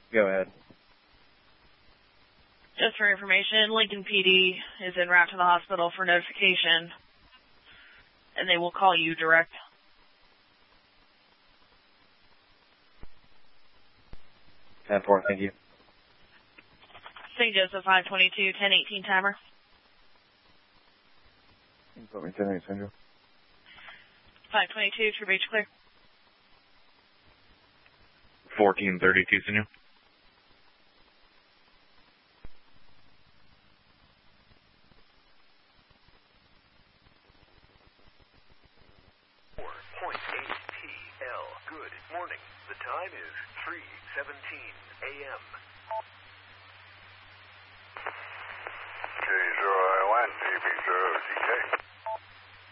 Go ahead. Just for information, Lincoln PD is en route to the hospital for notification, and they will call you direct. 10-4, thank you. St. Joseph 522, 1018 timer. You can put me 10-8, Central. 522, True Beach clear. 1432, Senor. Good morning. The time is 3:17 a.m. K0I1, DB0GK.